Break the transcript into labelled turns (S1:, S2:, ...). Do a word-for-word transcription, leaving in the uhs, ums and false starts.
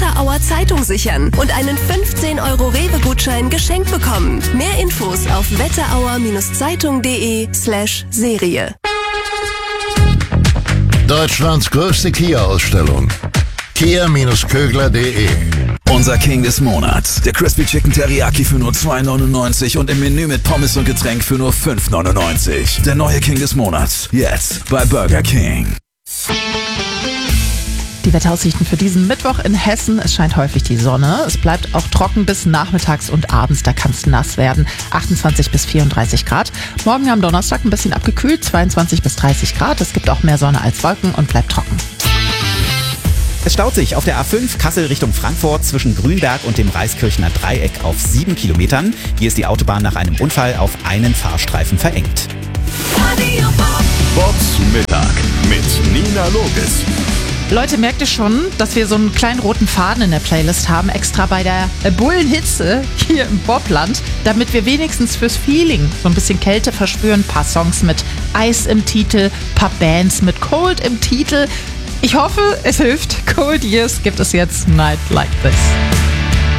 S1: Wetterauer Zeitung sichern und einen fünfzehn Euro Rewe-Gutschein geschenkt bekommen. Mehr Infos auf wetterauer-zeitung.de slash Serie.
S2: Deutschlands größte Kia-Ausstellung. Kia-Kögler punkt de.
S3: Unser King des Monats. Der Crispy Chicken Teriyaki für nur zwei neunundneunzig und im Menü mit Pommes und Getränk für nur fünf neunundneunzig. Der neue King des Monats. Jetzt bei Burger King.
S4: Die Wetteraussichten für diesen Mittwoch in Hessen. Es scheint häufig die Sonne. Es bleibt auch trocken bis nachmittags und abends. Da kann es nass werden. achtundzwanzig bis vierunddreißig Grad. Morgen am Donnerstag ein bisschen abgekühlt. zweiundzwanzig bis dreißig Grad. Es gibt auch mehr Sonne als Wolken und bleibt trocken.
S5: Es staut sich auf der A fünf Kassel Richtung Frankfurt zwischen Grünberg und dem Reiskirchener Dreieck auf sieben Kilometern. Hier ist die Autobahn nach einem Unfall auf einen Fahrstreifen verengt.
S6: Bobs Mittag mit Nina Logis.
S4: Leute, merkt ihr schon, dass wir so einen kleinen roten Faden in der Playlist haben, extra bei der Bullenhitze hier im Bobland, damit wir wenigstens fürs Feeling so ein bisschen Kälte verspüren. Ein paar Songs mit Eis im Titel, ein paar Bands mit Cold im Titel. Ich hoffe, es hilft. Cold Years gibt es jetzt Night Like This.